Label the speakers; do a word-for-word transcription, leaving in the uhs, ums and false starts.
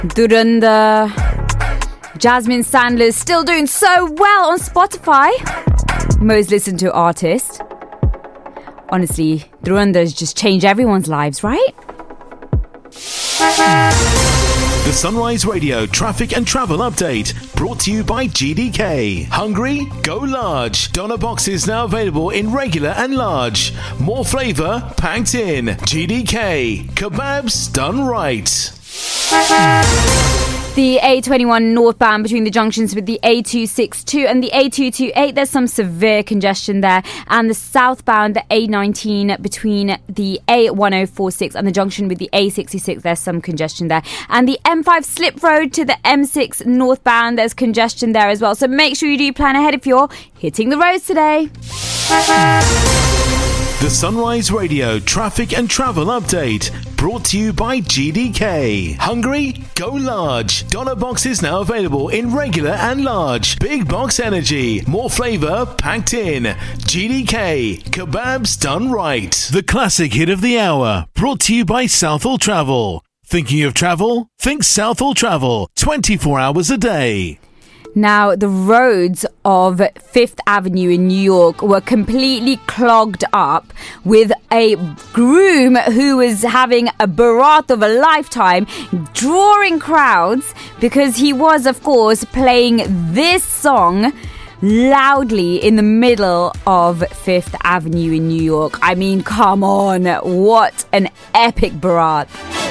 Speaker 1: Duranda. Jasmine Sandler's still doing so well on Spotify. Most listened to artist. Honestly, Duranda's just changed everyone's lives, right?
Speaker 2: The Sunrise Radio traffic and travel update brought to you by G D K. Hungry? Go large. Doner boxes now available in regular and large. More flavour packed in. G D K. Kebabs done right.
Speaker 1: The A twenty-one northbound between the junctions with the A two sixty-two and the A two twenty-eight, there's some severe congestion there. And the southbound, the A nineteen between the A ten forty-six and the junction with the A sixty-six, there's some congestion there. And the M five slip road to the M six northbound, there's congestion there as well. So make sure you do plan ahead if you're hitting the roads today.
Speaker 2: The Sunrise Radio traffic and travel update brought to you by G D K. Hungry? Go large. Doner boxes now available in regular and large. Big box energy. More flavour packed in. G D K. Kebabs done right. The classic hit of the hour brought to you by Southall Travel. Thinking of travel? Think Southall Travel. twenty-four hours a day.
Speaker 1: Now, the roads of Fifth Avenue in New York were completely clogged up with a groom who was having a barat of a lifetime, drawing crowds because he was, of course, playing this song loudly in the middle of Fifth Avenue in New York. I mean, come on, what an epic barat.